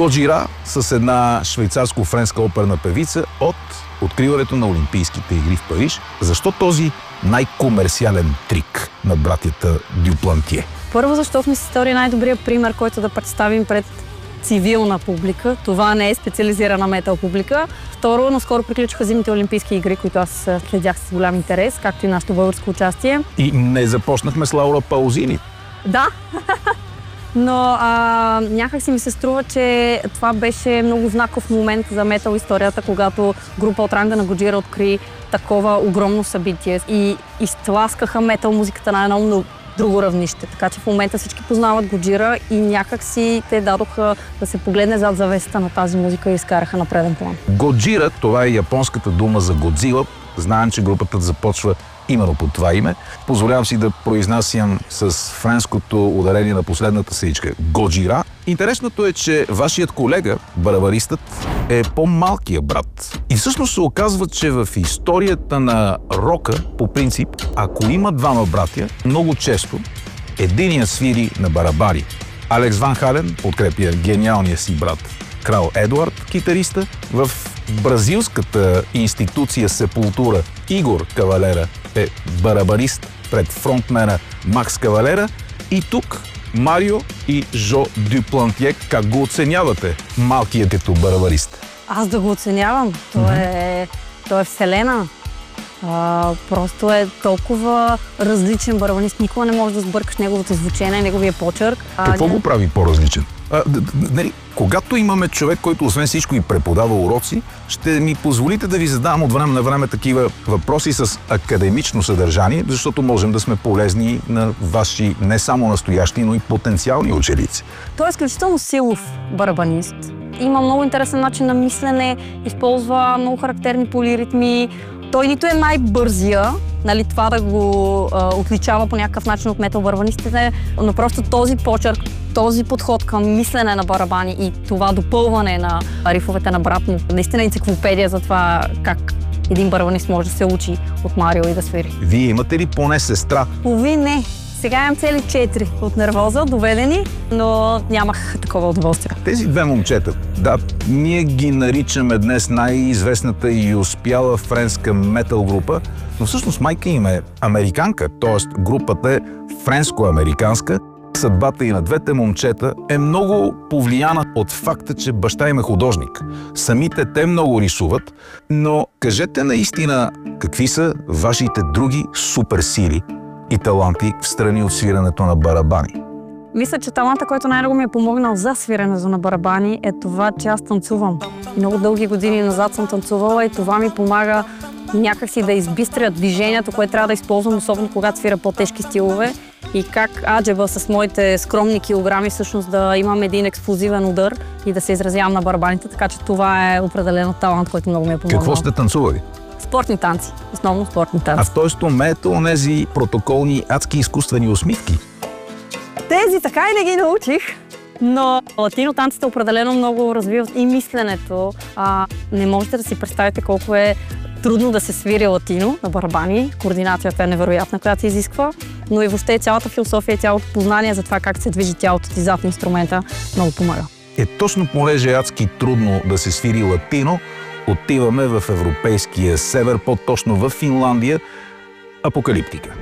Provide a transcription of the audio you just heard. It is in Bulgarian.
Годжира с една швейцарско-френска оперна певица от откриването на Олимпийските игри в Париж. Защо този най-комерциален трик на братята Дюплантие? Първо, защото ми се стори най-добрият пример, който да представим пред цивилна публика. Това не е специализирана метал публика. Второ, наскоро приключиха зимните Олимпийски игри, които аз следях с голям интерес, както и нашето българско участие. И не започнахме с Лаура Паузини. Да, но някак си ми се струва, че това беше много знаков момент за метал историята, когато група от ранга на Годжира откри такова огромно събитие и изтласкаха метал музиката на едно много друго равнище. Така че в момента всички познават Годжира и някак си те дадоха да се погледне зад завесата на тази музика и изкараха на преден план. Годжира, това е японската дума за Годзила. Знаем, че групата започва именно под това име. Позволявам си да произнасям с френското ударение на последната сеичка Годжира. Интересното е, че вашият колега, барабаристът, е по-малкия брат. И всъщност се оказва, че в историята на рока, по принцип, ако има двама братя, много често единият свири на барабари. Алекс Ван Хален подкрепя гениалния си брат Крал Едуард, китариста. В бразилската институция Сепултура Игор Кавалера е барабарист пред фронтмена Макс Кавалера. И тук Марио и Жо Дюплантие. Как го оценявате, малкият като барабарист? Аз да го оценявам. Той е вселена. Просто е толкова различен барабанист. Никога не можеш да сбъркаш неговото звучение, неговия почерк. Какво го прави по-различен? Когато имаме човек, който освен всичко и преподава уроци, ще ми позволите да ви задавам от време на време такива въпроси с академично съдържание, защото можем да сме полезни на ваши не само настоящи, но и потенциални ученици. Той е изключително силов барабанист. Има много интересен начин на мислене, използва много характерни полиритми. Той нито е най-бързия, нали, това да го отличава по някакъв начин от метал барабанистите, но просто този почерк, този подход към мислене на барабани и това допълване на рифовете на брат му, наистина енциклопедия за това как един барабанист може да се учи от Марио и да свири. Вие имате ли поне сестра? Уви, не. Сега имам цели 4 от нервоза, доведени, но нямах такова удоволствие. Тези две момчета, да, ние ги наричаме днес най-известната и успяла френска метал група, но всъщност майка им е американка, т.е. групата е френско-американска. Съдбата и на двете момчета е много повлияна от факта, че баща им е художник. Самите те много рисуват, но кажете наистина какви са вашите други суперсили и таланти в страни от свирането на барабани? Мисля, че таланта, който най-много ми е помогнал за свирането на барабани, е това, че аз танцувам. Много дълги години назад съм танцувала и това ми помага някакси да избистря движението, което трябва да използвам, особено когато свира по-тежки стилове. И как аджеба с моите скромни килограми всъщност да имам един експлозивен удар и да се изразявам на барабаните, така че това е определено талант, който много ми е помогнал. Какво сте танцували? Спортни танци. Основно спортни танци. А в този умеете онези протоколни адски изкуствени усмивки? Тези така и не ги научих, но латино танците определено много развиват и мисленето. Не можете да си представите колко е трудно да се свири латино на барабани. Координацията е невероятна, която се изисква, но и въобще цялата философия, цялото познание за това как се движи тялото ти зад инструмента много помага. Точно понеже е адски трудно да се свири латино, отиваме в европейския север, по-точно в Финландия. Апокалиптика.